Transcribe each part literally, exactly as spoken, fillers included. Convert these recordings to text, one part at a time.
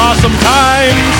awesome times.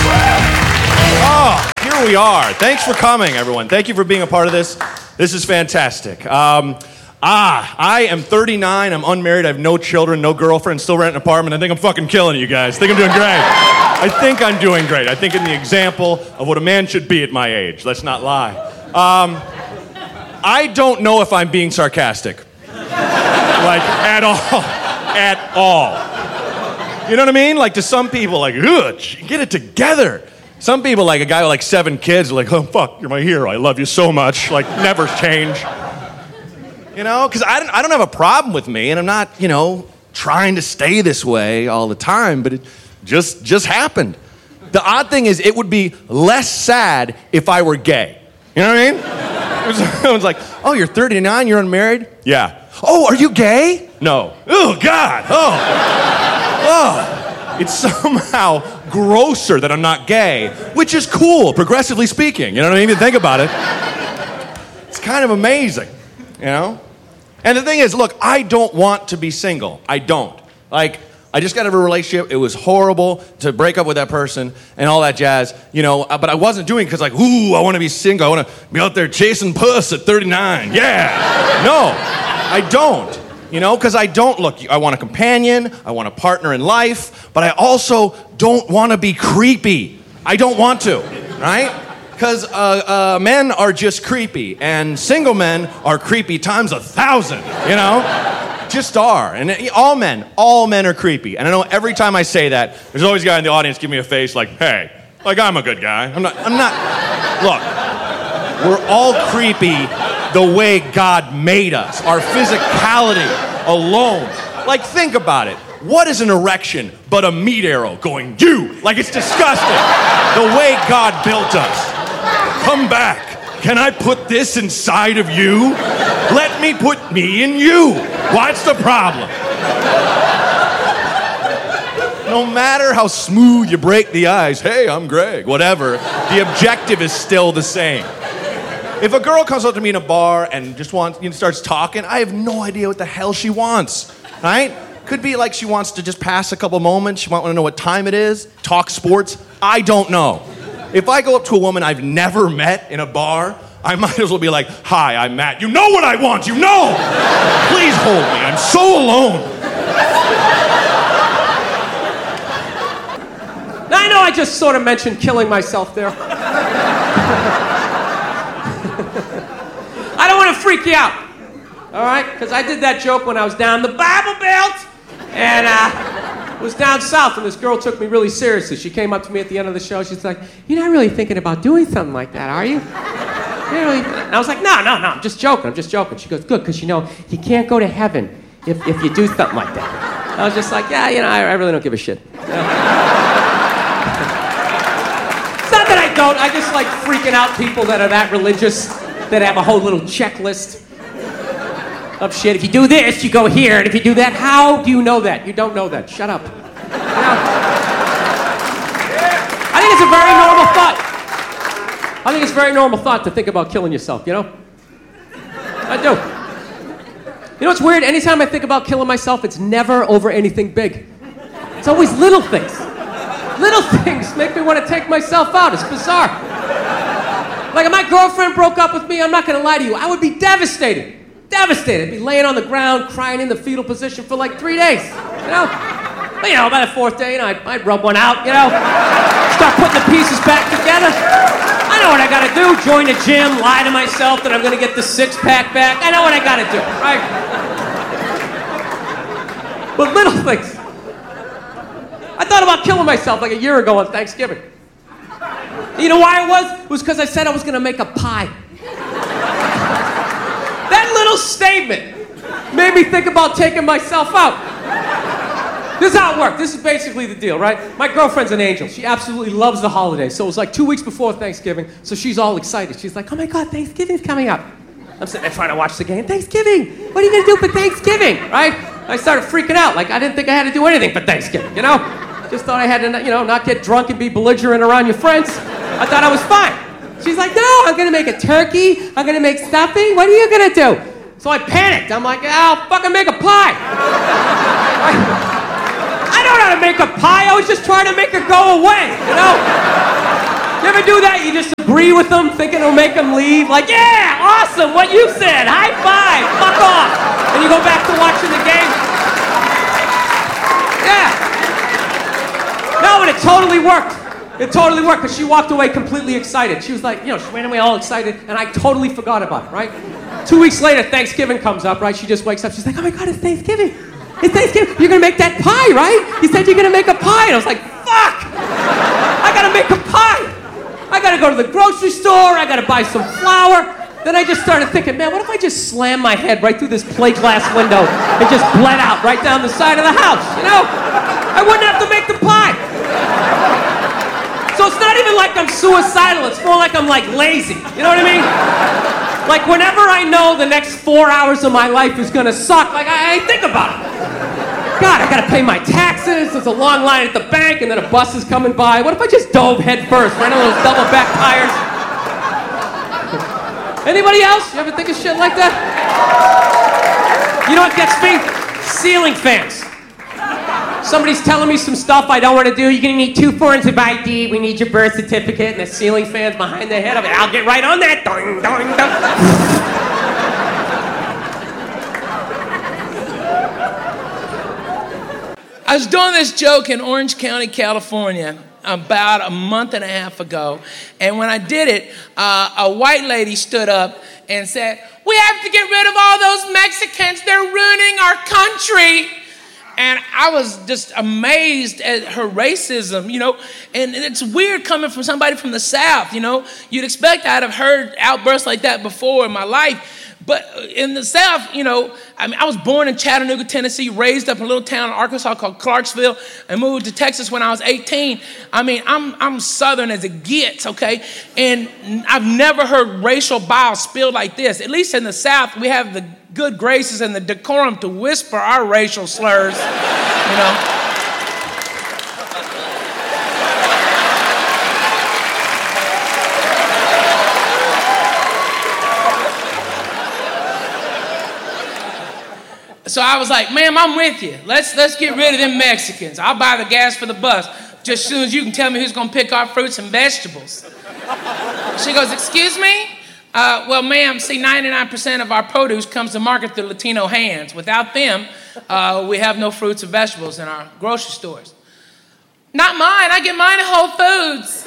Oh, here we are. Thanks for coming, everyone. Thank you for being a part of this. This is fantastic. Um, ah, I am thirty-nine. I'm unmarried. I have no children, no girlfriend, still rent an apartment. I think I'm fucking killing it, you guys. I think I'm doing great. I think I'm doing great. I think I'm the example of what a man should be at my age. Let's not lie. Um, I don't know if I'm being sarcastic. Like, at all. At all. You know what I mean? Like, to some people, like, ugh, get it together. Some people, like a guy with like seven kids, are like, oh, fuck, you're my hero. I love you so much. Like, never change. You know? Because I don't, I don't have a problem with me, and I'm not, you know, trying to stay this way all the time, but it just, just happened. The odd thing is, it would be less sad if I were gay. You know what I mean? Everyone's like, oh, you're thirty-nine, you're unmarried? Yeah. Oh, are you gay? No. Oh, God. Oh. Oh. It's somehow grosser that I'm not gay, which is cool, progressively speaking. You know what I mean? If you think about it. It's kind of amazing, you know? And the thing is, look, I don't want to be single. I don't. Like, I just got out of a relationship. It was horrible to break up with that person and all that jazz, you know, but I wasn't doing it because, like, ooh, I want to be single. I want to be out there chasing puss at thirty-nine. Yeah. No, I don't, you know, because I don't, look, I want a companion. I want a partner in life, but I also don't want to be creepy. I don't want to, right? Because uh, uh, men are just creepy, and single men are creepy times a thousand, you know? Just are. And all men, all men are creepy. And I know every time I say that, there's always a guy in the audience give me a face like, hey, like I'm a good guy. I'm not, I'm not, look, we're all creepy the way God made us. Our physicality alone. Like, think about it. What is an erection but a meat arrow going, you? Like, it's disgusting. The way God built us. Come back. Can I put this inside of you? Let me put me in you. What's the problem? No matter how smooth you break the ice, hey, I'm Greg, whatever, the objective is still the same. If a girl comes up to me in a bar and just wants, you know, starts talking, I have no idea what the hell she wants, right? Could be like she wants to just pass a couple moments. She might want to know what time it is, talk sports. I don't know. If I go up to a woman I've never met in a bar, I might as well be like, hi, I'm Matt. You know what I want, you know! Please hold me, I'm so alone. Now, I know I just sort of mentioned killing myself there. I don't want to freak you out, all right? Because I did that joke when I was down the Bible Belt, and uh, was down south, and this girl took me really seriously. She came up to me at the end of the show. She's like, you're not really thinking about doing something like that, are you? You're really... And I was like, no, no, no, I'm just joking. I'm just joking. She goes, good, because, you know, you can't go to heaven if, if you do something like that. I was just like, yeah, you know, I, I really don't give a shit. You know? It's not that I don't. I just like freaking out people that are that religious, that have a whole little checklist of shit. If you do this, you go here, and if you do that, how do you know that? You don't know that. Shut up. You know? I think it's a very normal thought. I think it's a very normal thought to think about killing yourself, you know? I do. You know what's weird? Anytime I think about killing myself, it's never over anything big. It's always little things. Little things make me want to take myself out. It's bizarre. Like, if my girlfriend broke up with me, I'm not going to lie to you, I would be devastated. Devastated. I'd be laying on the ground, crying in the fetal position for like three days, you know? But, you know, by the fourth day, you know, I'd, I'd rub one out, you know? Start putting the pieces back together. I know what I gotta do. Join the gym, lie to myself that I'm gonna get the six-pack back. I know what I gotta do, right? But little things. I thought about killing myself like a year ago on Thanksgiving. You know why it was? It was because I said I was gonna make a pie. That little statement made me think about taking myself out. This is how it worked. This is basically the deal, right? My girlfriend's an angel. She absolutely loves the holidays. So it was like two weeks before Thanksgiving, so she's all excited. She's like, oh my God, Thanksgiving's coming up. I'm sitting there trying to watch the game. Thanksgiving! What are you gonna do for Thanksgiving, right? I started freaking out. Like, I didn't think I had to do anything for Thanksgiving, you know? Just thought I had to, you know, not get drunk and be belligerent around your friends. I thought I was fine. She's like, no, I'm gonna make a turkey. I'm gonna make stuffing. What are you gonna do? So I panicked. I'm like, I'll fucking make a pie. I, I don't know how to make a pie? I was just trying to make her go away, you know? You ever do that? You just agree with them, thinking it'll make them leave? Like, yeah, awesome, what you said, high five, fuck off. And you go back to watching the game. Yeah. No, and it totally worked. It totally worked, because she walked away completely excited. She was like, you know, she ran away all excited, and I totally forgot about it, right? Two weeks later, Thanksgiving comes up, right? She just wakes up, she's like, oh my God, it's Thanksgiving. It's Thanksgiving. You're gonna make that pie, right? You said you're gonna make a pie. And I was like, fuck! I gotta make a pie. I gotta go to the grocery store. I gotta buy some flour. Then I just started thinking, man, what if I just slam my head right through this plate glass window and just bled out right down the side of the house, you know? I wouldn't have to make the pie. So it's not even like I'm suicidal. It's more like I'm like lazy. You know what I mean? Like whenever I know the next four hours of my life is gonna suck, like I, I think about it. God, I gotta pay my taxes, there's a long line at the bank, and then a bus is coming by. What if I just dove head first, right on those double back tires? Anybody else? You ever think of shit like that? You know what gets me? Ceiling fans. Somebody's telling me some stuff I don't want to do. You're gonna need two forms of I D. We need your birth certificate, and the ceiling fan's behind their head. I'm like, I'll get right on that. Doing, doing, doing. I was doing this joke in Orange County, California, about a month and a half ago. And when I did it, uh, a white lady stood up and said, we have to get rid of all those Mexicans. They're ruining our country. And I was just amazed at her racism, you know. And it's weird coming from somebody from the South, you know. You'd expect I'd have heard outbursts like that before in my life. But in the South, you know, I mean, I was born in Chattanooga, Tennessee, raised up in a little town in Arkansas called Clarksville, and moved to Texas when I was eighteen. I mean, I'm I'm Southern as it gets, okay? And I've never heard racial bile spilled like this. At least in the South, we have the good graces and the decorum to whisper our racial slurs, you know. So I was like, ma'am, I'm with you. Let's let's get rid of them Mexicans. I'll buy the gas for the bus. Just as soon as you can tell me who's gonna pick our fruits and vegetables. She goes, excuse me? Uh, well, ma'am, see, ninety-nine percent of our produce comes to market through Latino hands. Without them, uh, we have no fruits and vegetables in our grocery stores. Not mine, I get mine at Whole Foods.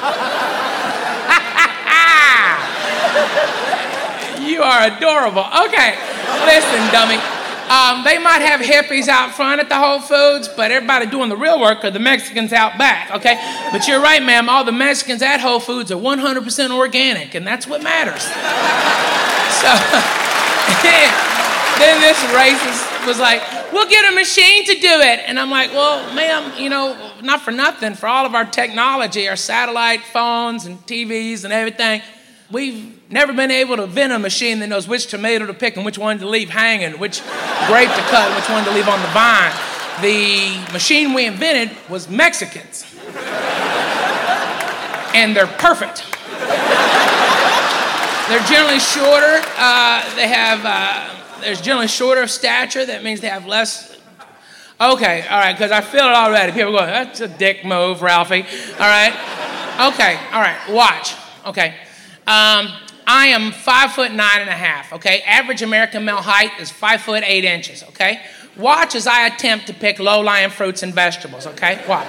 You are adorable. Okay, listen, dummy. Um, they might have hippies out front at the Whole Foods, but everybody doing the real work are the Mexicans out back, okay? But you're right, ma'am, all the Mexicans at Whole Foods are one hundred percent organic, and that's what matters. So, then this racist was like, we'll get a machine to do it. And I'm like, well, ma'am, you know, not for nothing, for all of our technology, our satellite phones and T Vs and everything, we've never been able to invent a machine that knows which tomato to pick and which one to leave hanging, which grape to cut and which one to leave on the vine. The machine we invented was Mexicans. And they're perfect. They're generally shorter. Uh, they have, uh, they're generally shorter of stature. That means they have less. Okay, all right, because I feel it already. People go, that's a dick move, Ralphie. All right. Okay, all right, watch. Okay. Um, I am five foot nine and a half, okay? Average American male height is five foot eight inches, okay? Watch as I attempt to pick low-lying fruits and vegetables, okay? Watch.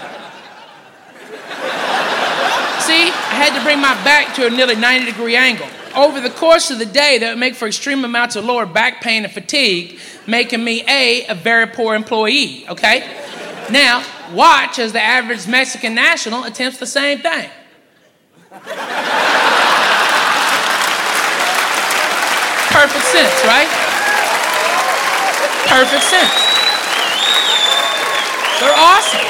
See, I had to bring my back to a nearly ninety degree angle. Over the course of the day, that would make for extreme amounts of lower back pain and fatigue, making me A, a very poor employee, okay? Now, watch as the average Mexican national attempts the same thing. Perfect sense, right? Perfect sense. They're awesome.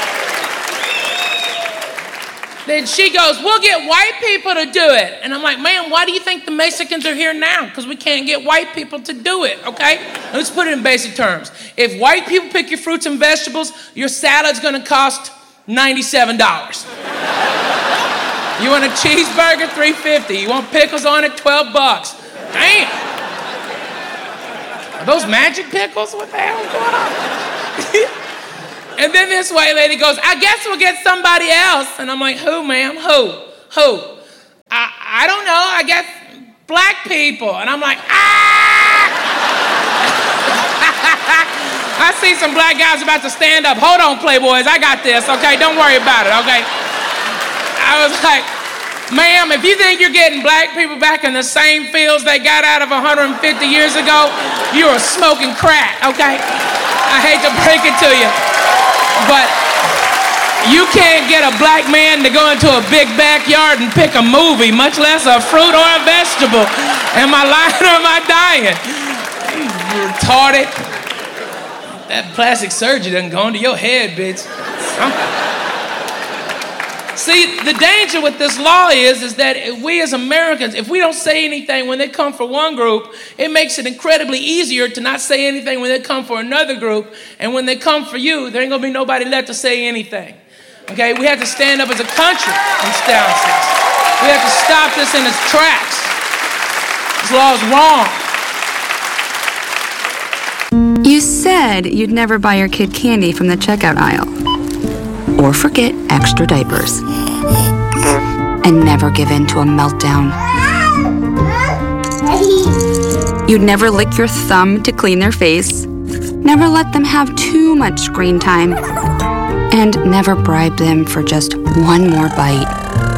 Then she goes, we'll get white people to do it. And I'm like, man, why do you think the Mexicans are here now? Because we can't get white people to do it, okay? Let's put it in basic terms. If white people pick your fruits and vegetables, your salad's gonna cost ninety-seven dollars. You want a cheeseburger, three fifty. You want pickles on it, twelve bucks. Damn. Are those magic pickles? What the hell is going on? And then this white lady goes, I guess we'll get somebody else. And I'm like, who, ma'am? Who? Who? I, I don't know. I guess black people. And I'm like, ah! I see some black guys about to stand up. Hold on, Playboys. I got this, okay? Don't worry about it, okay? I was like, ma'am, if you think you're getting black people back in the same fields they got out of one hundred fifty years ago, you are smoking crack, okay? I hate to break it to you, but you can't get a black man to go into a big backyard and pick a movie, much less a fruit or a vegetable. Am I lying or am I dying? You retarded. That plastic surgery doesn't go into your head, bitch. Huh? See, the danger with this law is, is that if we as Americans, if we don't say anything when they come for one group, it makes it incredibly easier to not say anything when they come for another group. And when they come for you, there ain't gonna be nobody left to say anything. Okay, we have to stand up as a country and stand this. We have to stop this in its tracks. This law is wrong. You said you'd never buy your kid candy from the checkout aisle. Or forget extra diapers. And never give in to a meltdown. You'd never lick your thumb to clean their face. Never let them have too much screen time. And never bribe them for just one more bite.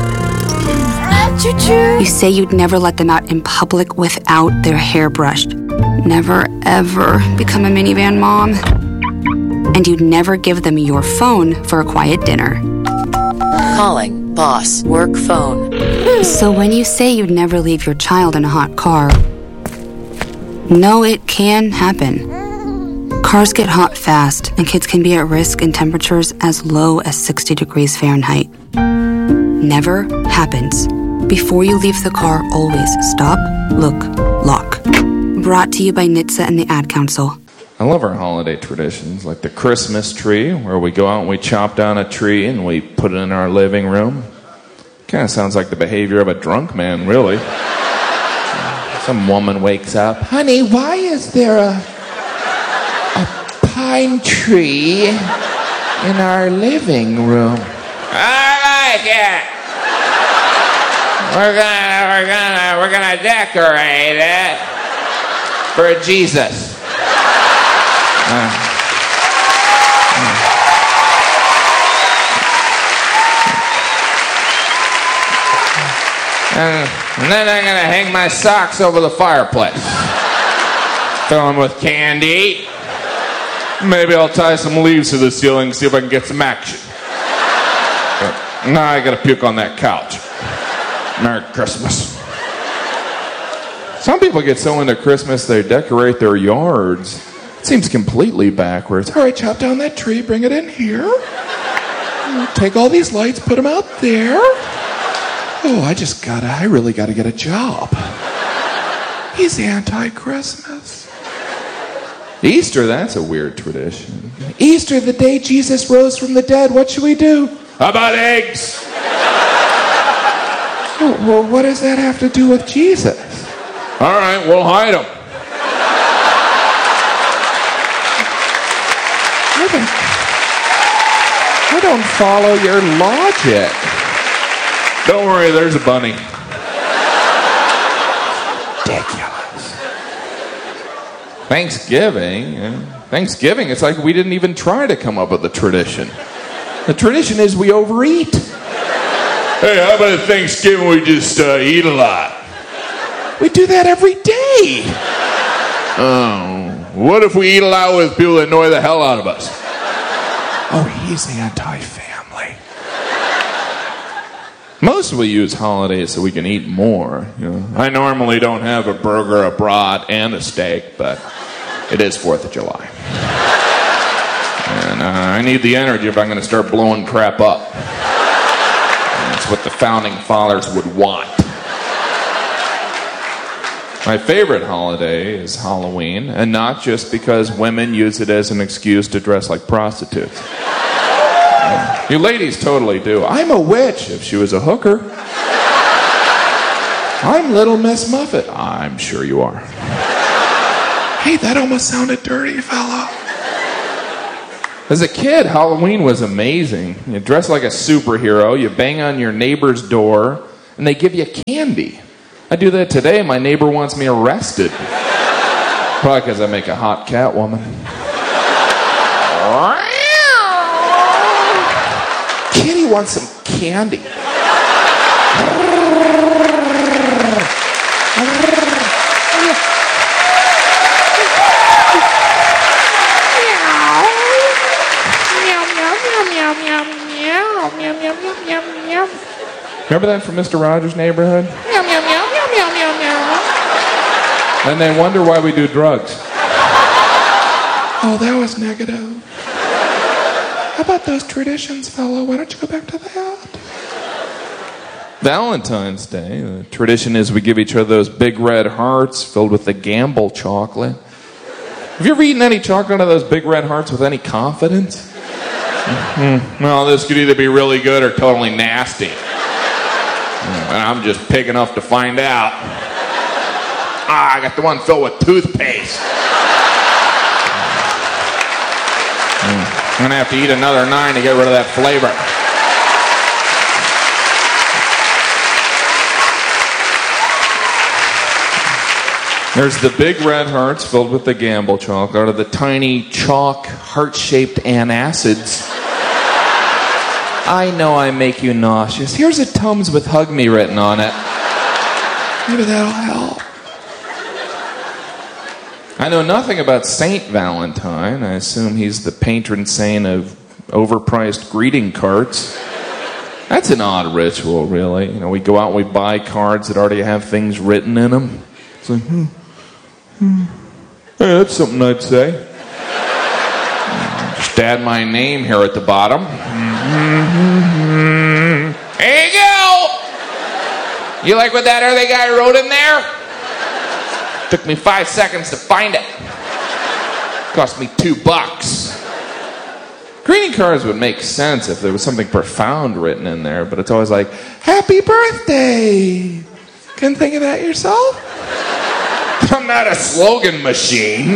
You say you'd never let them out in public without their hair brushed. Never, ever become a minivan mom. And you'd never give them your phone for a quiet dinner. Calling boss work phone. So when you say you'd never leave your child in a hot car, no, it can happen. Cars get hot fast, and kids can be at risk in temperatures as low as sixty degrees Fahrenheit. Never happens. Before you leave the car, always stop, look, lock. Brought to you by N H T S A and the Ad Council. I love our holiday traditions, like the Christmas tree, where we go out and we chop down a tree and we put it in our living room. Kind of sounds like the behavior of a drunk man, really. Some woman wakes up, honey, why is there a, a pine tree in our living room? I like it. We're gonna, we're gonna, we're gonna decorate it for Jesus. Uh, and, and then I'm gonna hang my socks over the fireplace. Fill them with candy. Maybe I'll tie some leaves to the ceiling, see if I can get some action. But now I gotta puke on that couch. Merry Christmas. Some people get so into Christmas they decorate their yards. It seems completely backwards. All right, chop down that tree, bring it in here. Take all these lights, put them out there. Oh, I just gotta, I really gotta get a job. He's anti-Christmas. Easter, that's a weird tradition. Easter, the day Jesus rose from the dead, what should we do? How about eggs? Oh, well, what does that have to do with Jesus? All right, we'll hide them. I don't follow your logic. Don't worry, there's a bunny. Ridiculous. Thanksgiving, yeah. Thanksgiving, it's like we didn't even try to come up with a tradition. The tradition is we overeat. Hey, how about at Thanksgiving we just uh, eat a lot? We do that every day. Oh, what if we eat a lot with people that annoy the hell out of us? Oh, he's anti-family. Most we use holidays so we can eat more. You know, I normally don't have a burger, a brat, and a steak, but it is fourth of July. And uh, I need the energy if I'm going to start blowing crap up. And that's what the founding fathers would want. My favorite holiday is Halloween, and not just because women use it as an excuse to dress like prostitutes. You ladies totally do. I'm a witch if she was a hooker. I'm Little Miss Muffet. I'm sure you are. Hey, that almost sounded dirty, fella. As a kid, Halloween was amazing. You dress like a superhero, you bang on your neighbor's door, and they give you candy. I do that today, my neighbor wants me arrested. Probably because I make a hot cat woman. Kitty wants some candy. Remember that from Mister Rogers' Neighborhood? Meow, meow, meow, meow, meow, meow, meow. And they wonder why we do drugs. Oh, that was negative. How about those traditions, fella? Why don't you go back to that? Valentine's Day, the tradition is we give each other those big red hearts filled with the Gamble chocolate. Have you ever eaten any chocolate out of those big red hearts with any confidence? Mm-hmm. Well, this could either be really good or totally nasty. And I'm just pig enough to find out. Ah, I got the one filled with toothpaste. Mm. I'm gonna have to eat another nine to get rid of that flavor. There's the big red hearts filled with the Gamble chocolate, or the tiny chalk heart-shaped antacids. I know I make you nauseous. Here's a Tums with Hug Me written on it. Maybe that'll help. I know nothing about Saint Valentine. I assume he's the patron saint of overpriced greeting cards. That's an odd ritual, really. You know, we go out and we buy cards that already have things written in them. It's like, hmm, hmm. Hey, that's something I'd say. Just add my name here at the bottom. Mm-hmm. Here you go! You like what that other guy wrote in there? Took me five seconds to find it. Cost me two bucks. Greeting cards would make sense if there was something profound written in there, but it's always like, happy birthday! Couldn't think of that yourself? I'm not a slogan machine.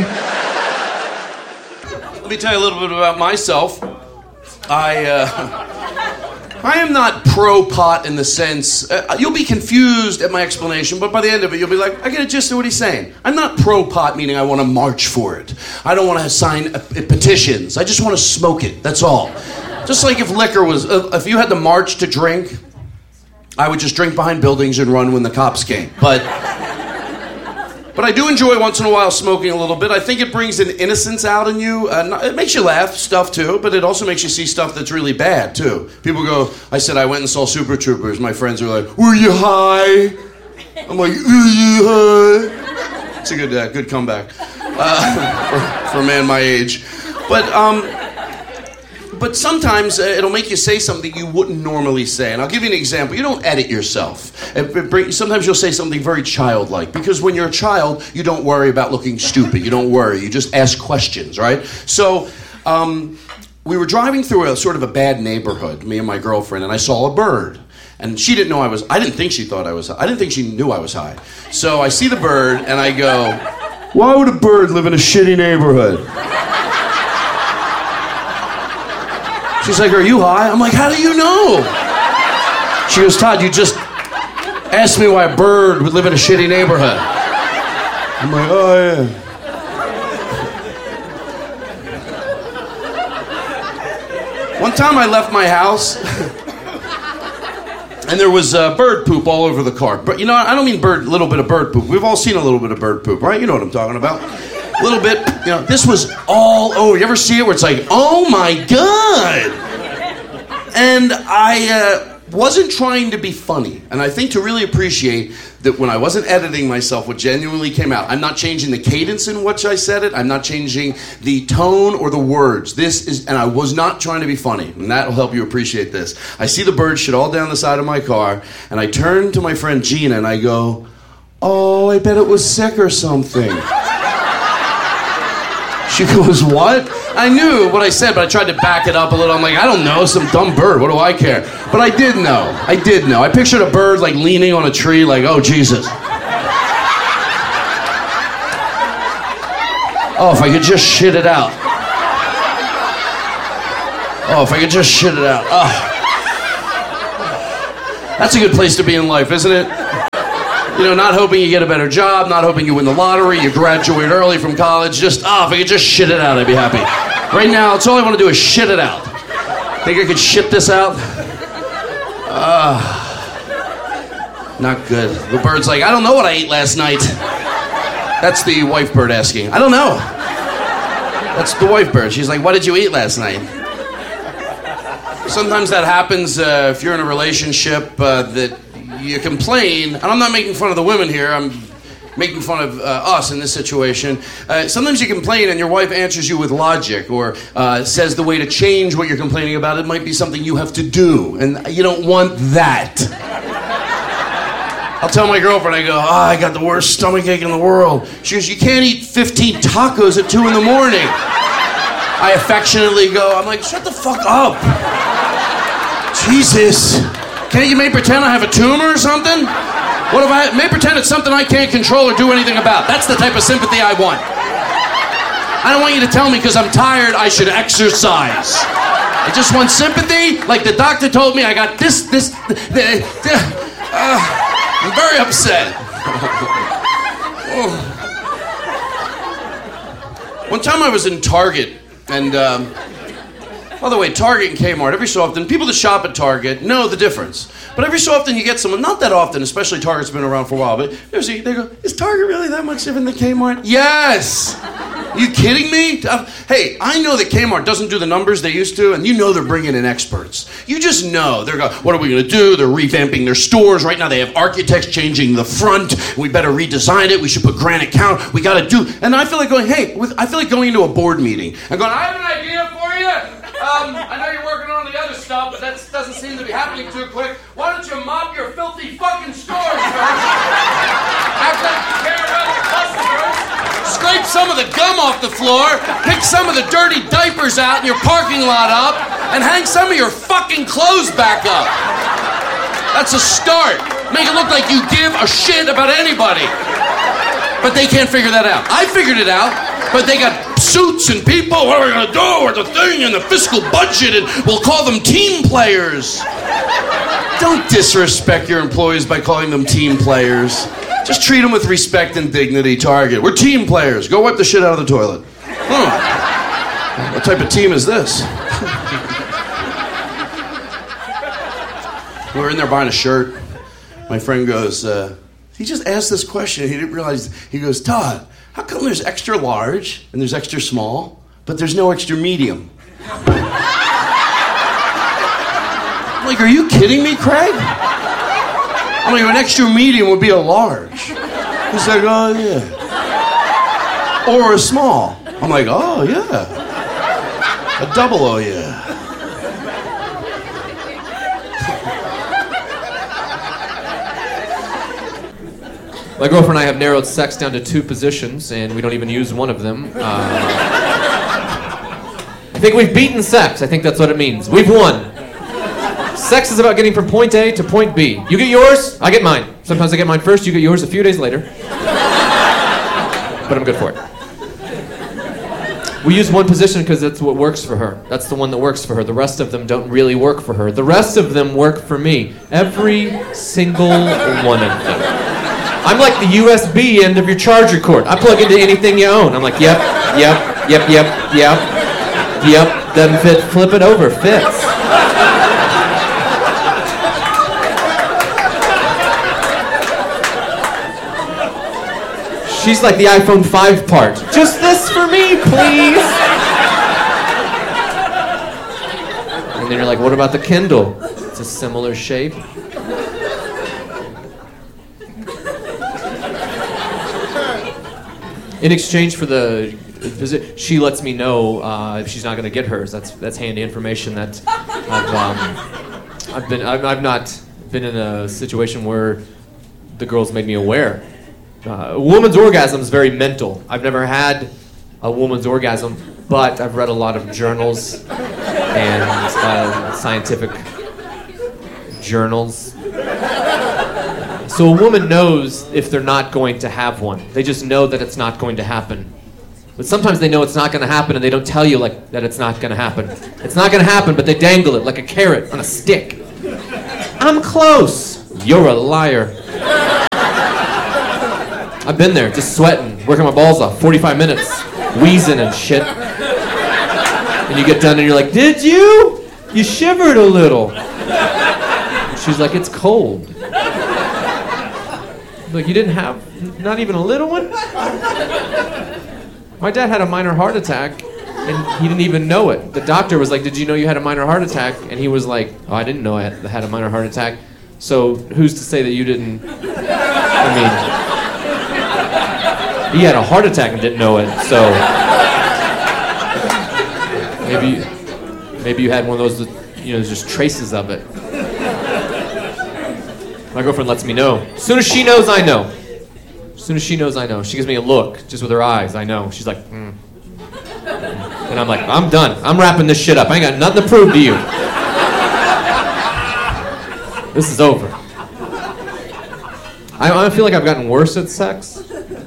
Let me tell you a little bit about myself. I, uh, I am not pro-pot in the sense, uh, you'll be confused at my explanation, but by the end of it, you'll be like, I get a gist of what he's saying. I'm not pro-pot, meaning I want to march for it. I don't want to sign uh, petitions. I just want to smoke it, that's all. Just like if liquor was, uh, if you had to march to drink, I would just drink behind buildings and run when the cops came. But... But I do enjoy once in a while smoking a little bit. I think it brings an innocence out in you. Uh, it makes you laugh, stuff too, but it also makes you see stuff that's really bad too. People go, I said I went and saw Super Troopers. My friends are like, were you high? I'm like, were you high? It's a good, uh, good comeback uh, for, for a man my age. But, um... But sometimes uh, it'll make you say something you wouldn't normally say. And I'll give you an example. You don't edit yourself. It, it bring, sometimes you'll say something very childlike. Because when you're a child, you don't worry about looking stupid. You don't worry. You just ask questions, right? So um, we were driving through a sort of a bad neighborhood, me and my girlfriend, and I saw a bird. And she didn't know I was... I didn't think she thought I was... I didn't think she knew I was high. So I see the bird, and I go, why would a bird live in a shitty neighborhood? She's like, are you high? I'm like, how do you know? She goes, Todd, you just asked me why a bird would live in a shitty neighborhood. I'm like, oh, yeah. One time I left my house, and there was uh, bird poop all over the car. But you know, I don't mean bird, little bit of bird poop. We've all seen a little bit of bird poop, right? You know what I'm talking about. A little bit, you know, this was all over. You ever see it where it's like, oh my God? And I uh, wasn't trying to be funny. And I think to really appreciate that when I wasn't editing myself, what genuinely came out, I'm not changing the cadence in which I said it. I'm not changing the tone or the words. This is, and I was not trying to be funny. And that'll help you appreciate this. I see the bird shit all down the side of my car. And I turn to my friend Gina and I go, oh, I bet it was sick or something. She goes, what? I knew what I said, but I tried to back it up a little. I'm like, I don't know, some dumb bird. What do I care? But I did know. I did know. I pictured a bird like leaning on a tree like, oh, Jesus. Oh, if I could just shit it out. Oh, if I could just shit it out. Oh. That's a good place to be in life, isn't it? You know, not hoping you get a better job, not hoping you win the lottery, you graduate early from college. Just, oh, if I could just shit it out, I'd be happy. Right now, that's all I want to do is shit it out. Think I could shit this out? Ah. Uh, not good. The bird's like, I don't know what I ate last night. That's the wife bird asking. I don't know. That's the wife bird. She's like, what did you eat last night? Sometimes that happens uh, if you're in a relationship uh, that you complain, and I'm not making fun of the women here, I'm making fun of uh, us in this situation. Uh, sometimes you complain and your wife answers you with logic or uh, says the way to change what you're complaining about. It might be something you have to do, and you don't want that. I'll tell my girlfriend, I go, oh, I got the worst stomachache in the world. She goes, you can't eat fifteen tacos at two in the morning. I affectionately go, I'm like, shut the fuck up. Jesus. Can't you maybe pretend I have a tumor or something? What if I, maybe pretend it's something I can't control or do anything about? That's the type of sympathy I want. I don't want you to tell me because I'm tired I should exercise. I just want sympathy, like the doctor told me I got this, this, the, the, the, uh, I'm very upset. Oh. One time I was in Target, and um, by the way, Target and Kmart, every so often, people that shop at Target know the difference. But every so often you get someone, not that often, especially Target's been around for a while, but there's a, they go, is Target really that much different than Kmart? Yes! Are you kidding me? Uh, hey, I know that Kmart doesn't do the numbers they used to, and you know they're bringing in experts. You just know. They're going, what are we going to do? They're revamping their stores. Right now they have architects changing the front. We better redesign it. We should put granite count. We got to do... And I feel like going, hey, with, I feel like going into a board meeting and going, I have an idea for you. Um, I know you're working on the other stuff, but that doesn't seem to be happening too quick. Why don't you mop your filthy fucking stores first? Act like you care about the customers. Scrape some of the gum off the floor, pick some of the dirty diapers out in your parking lot up, and hang some of your fucking clothes back up. That's a start. Make it look like you give a shit about anybody. But they can't figure that out. I figured it out, but they got suits and people. What are we gonna do with the thing and the fiscal budget, and we'll call them team players. Don't disrespect your employees by calling them team players. Just treat them with respect and dignity. Target. We're team players. Go wipe the shit out of the toilet. Huh. What type of team is this? We were in there buying a shirt. My friend goes, uh, he just asked this question. He didn't realize, he goes, Todd, how come there's extra large and there's extra small, but there's no extra medium? I'm like, are you kidding me, Craig? I'm like, an extra medium would be a large. He's like, oh, yeah. Or a small. I'm like, oh, yeah. A double, oh, yeah. My girlfriend and I have narrowed sex down to two positions, and we don't even use one of them. Uh, I think we've beaten sex. I think that's what it means. We've won. Sex is about getting from point A to point B. You get yours, I get mine. Sometimes I get mine first, you get yours a few days later. But I'm good for it. We use one position because that's what works for her. That's the one that works for her. The rest of them don't really work for her. The rest of them work for me. Every single one of them. I'm like the U S B end of your charger cord. I plug into anything you own. I'm like, yep, yep, yep, yep, yep, yep. Doesn't fit, flip it over, fits. She's like the iPhone five part. Just this for me, please. And then you're like, what about the Kindle? It's a similar shape. In exchange for the, she lets me know uh, if she's not going to get hers. That's that's handy information that I've um, I've been I've, I've not been in a situation where the girl's made me aware. Uh, a woman's orgasm is very mental. I've never had a woman's orgasm, but I've read a lot of journals and uh, scientific journals. So a woman knows if they're not going to have one. They just know that it's not going to happen. But sometimes they know it's not going to happen, and they don't tell you like that it's not going to happen. It's not going to happen, but they dangle it like a carrot on a stick. I'm close. You're a liar. I've been there, just sweating, working my balls off, forty-five minutes, wheezing and shit. And you get done and you're like, did you? You shivered a little. She's like, it's cold. Like, you didn't have, not even a little one? My dad had a minor heart attack, and he didn't even know it. The doctor was like, did you know you had a minor heart attack? And he was like, oh, I didn't know I had, had a minor heart attack. So who's to say that you didn't, I mean, he had a heart attack and didn't know it, so maybe, maybe you had one of those, you know, there's just traces of it. My girlfriend lets me know. As soon as she knows, I know. As soon as she knows, I know. She gives me a look, just with her eyes, I know. She's like, hmm. And I'm like, I'm done. I'm wrapping this shit up. I ain't got nothing to prove to you. This is over. I, I feel like I've gotten worse at sex.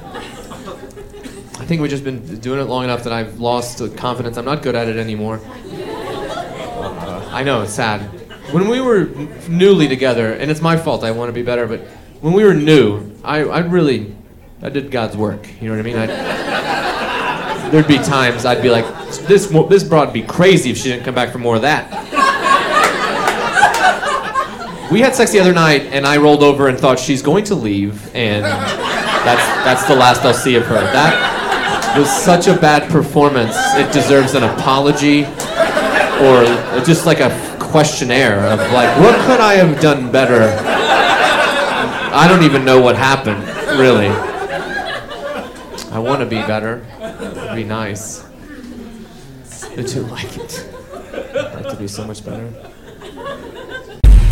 I think we've just been doing it long enough that I've lost the confidence. I'm not good at it anymore. Uh, I know, it's sad. When we were newly together, and it's my fault, I want to be better, but when we were new, I, I really, I did God's work. You know what I mean? I'd, there'd be times I'd be like, this this broad would be crazy if she didn't come back for more of that. We had sex the other night, and I rolled over and thought she's going to leave, and that's that's the last I'll see of her. That was such a bad performance. It deserves an apology, or just like a questionnaire of like, what could I have done better? I don't even know what happened, really. I want to be better. It'd be nice. I do like it. I'd like to be so much better.